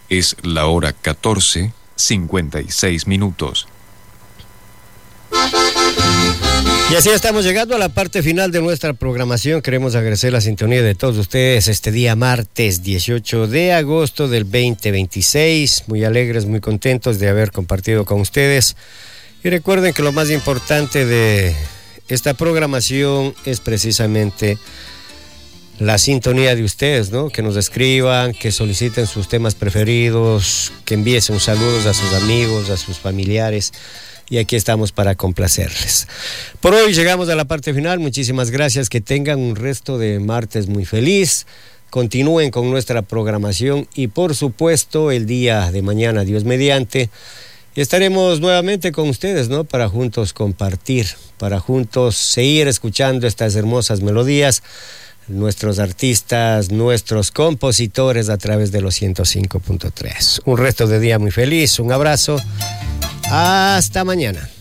Es la hora 14:56. Y así estamos llegando a la parte final de nuestra programación. Queremos agradecer la sintonía de todos ustedes este día martes 18 de agosto del 2026. Muy alegres, muy contentos de haber compartido con ustedes. Y recuerden que lo más importante de esta programación es precisamente la sintonía de ustedes, ¿no? Que nos escriban, que soliciten sus temas preferidos, que envíen sus saludos a sus amigos, a sus familiares. Y aquí estamos para complacerles. Por hoy llegamos a la parte final. Muchísimas gracias. Que tengan un resto de martes muy feliz. Continúen con nuestra programación y por supuesto el día de mañana, Dios mediante, estaremos nuevamente con ustedes, ¿no? Para juntos compartir, para juntos seguir escuchando estas hermosas melodías, nuestros artistas, nuestros compositores a través de los 105.3. Un resto de día muy feliz. Un abrazo. Hasta mañana.